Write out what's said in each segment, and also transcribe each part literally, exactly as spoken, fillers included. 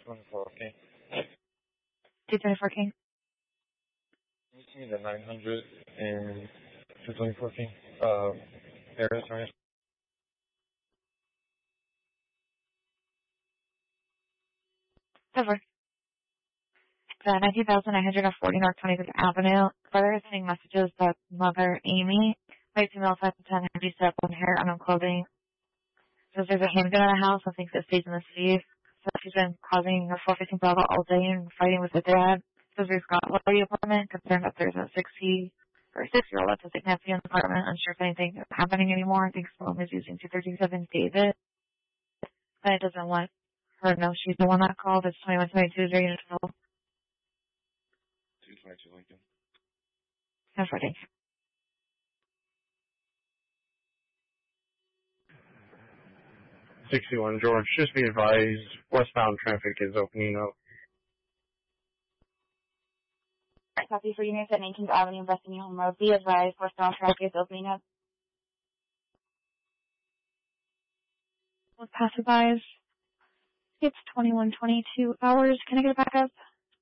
twenty-four King. two twenty-four King. Can you see me the nine hundred and two twenty-four King? Uh, Paris, right? Over. The nineteen thousand nine hundred forty North twenty-fifth Avenue. Further is sending messages that mother Amy, white female five to ten, heavy set on hair, unknown clothing. Says there's a handgun in the house and thinks it stays in the city. So she's been causing a four fifteen problem all day and fighting with her dad. Says there's got a the apartment, concerned that there's a sixty or six year old autistic nephew in the apartment, unsure if anything is happening anymore. I think mom is using two thirty-seven David. But it doesn't let her know she's the one that called. It's twenty-one twenty-two zero unit twelve. two twenty-two Lincoln. That's right. sixty-one George, just be advised, westbound traffic is opening up. Copy for units at nineteenth Avenue and Bethany Home Road. Be advised, westbound traffic is opening up. Let's pass advise. It's twenty-one twenty-two hours. Can I get it back up?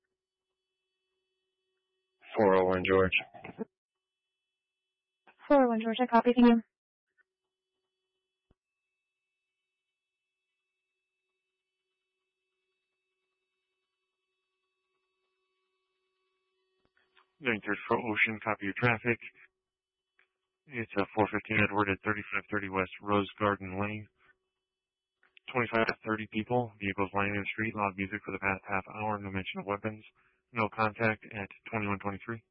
four oh one George. four oh one George, I copy. Thank you. ninety-third for Ocean, copy your traffic. It's uh, four fifteen Edward at thirty-five thirty West Rose Garden Lane. twenty-five to thirty people, vehicles lining the street, loud music for the past half hour, no mention of weapons, no contact at twenty-one twenty-three.